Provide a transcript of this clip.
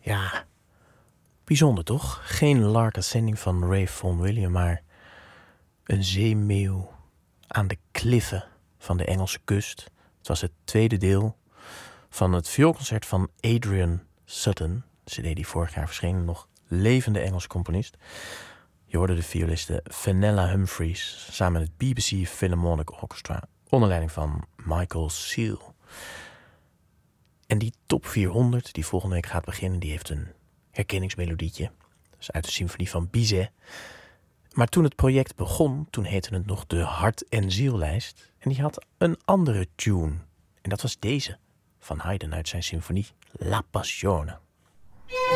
Ja, bijzonder toch? Geen Lark Ascending van Ray Vaughan Williams, maar een zeemeeuw aan de kliffen van de Engelse kust. Het was het tweede deel van het vioolconcert van Adrian Sutton, cd die vorig jaar verscheen, een nog levende Engelse componist. Je hoorde de violiste Fenella Humphreys samen met het BBC Philharmonic Orchestra onder leiding van Michael Seal. En die top 400 die volgende week gaat beginnen, die heeft een herkenningsmelodietje. Dat is uit de symfonie van Bizet. Maar toen het project begon, toen heette het nog de Hart- en Ziellijst. En die had een andere tune. En dat was deze, van Haydn uit zijn symfonie La Passione.